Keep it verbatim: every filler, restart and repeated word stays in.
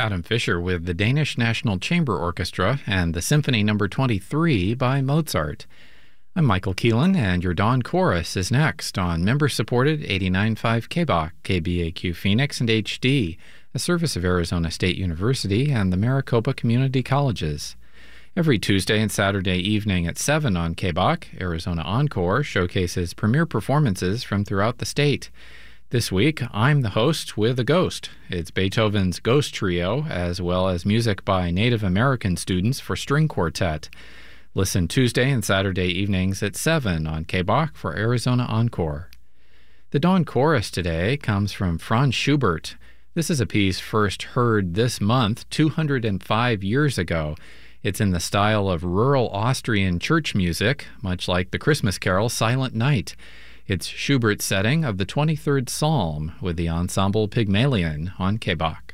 Adam Fisher with the Danish National Chamber Orchestra and the Symphony Number twenty-three by Mozart. I'm Michael Keelan, and your Dawn Chorus is next on member-supported eighty-nine point five K B O C, K B A Q Phoenix, and H D, a service of Arizona State University and the Maricopa Community Colleges. Every Tuesday and Saturday evening at seven on K B O C, Arizona Encore showcases premier performances from throughout the state. This week, I'm the host with a ghost. It's Beethoven's Ghost Trio, as well as music by Native American students for string quartet. Listen Tuesday and Saturday evenings at seven on K B O C for Arizona Encore. The Dawn Chorus today comes from Franz Schubert. This is a piece first heard this month, two hundred five years ago. It's in the style of rural Austrian church music, much like the Christmas carol Silent Night. It's Schubert's setting of the twenty-third Psalm with the ensemble Pygmalion on K B O C.